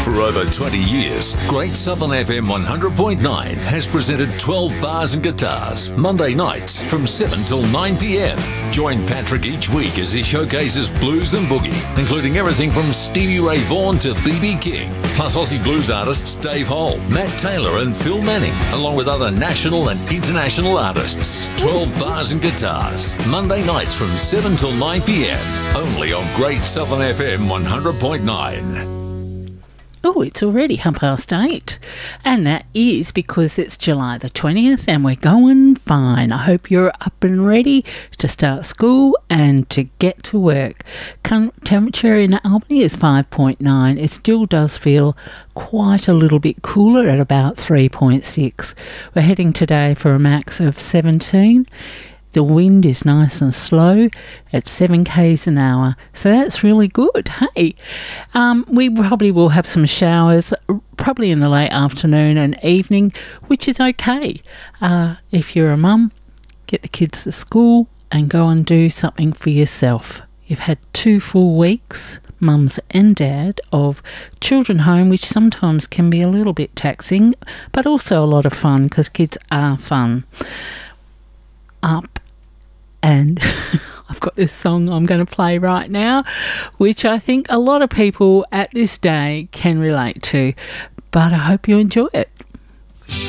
For over 20 years, Great Southern FM 100.9 has presented 12 bars and guitars, Monday nights from 7 till 9 p.m. Join Patrick each week as he showcases blues and boogie, including everything from Stevie Ray Vaughan to B.B. King, plus Aussie blues artists Dave Hole, Matt Taylor and Phil Manning, along with other national and international artists. 12 bars and guitars, Monday nights from 7 till 9 p.m. Only on Great Southern FM 100.9. Oh, it's already 8:30, and that is because it's July the 20th and we're going fine. I hope you're up and ready to start school and to get to work. Temperature in Albany is 5.9. It still does feel quite a little bit cooler at about 3.6. We're heading today for a max of 17. The wind is nice and slow at 7 k's an hour, so that's really good. Hey, we probably will have some showers probably in the late afternoon and evening, which is okay. If you're a mum, get the kids to school and go and do something for yourself. You've had 2 full weeks, mums and dad, of children home, which sometimes can be a little bit taxing, but also a lot of fun because kids are fun. And I've got this song I'm going to play right now, which I think a lot of people at this day can relate to, but I hope you enjoy it.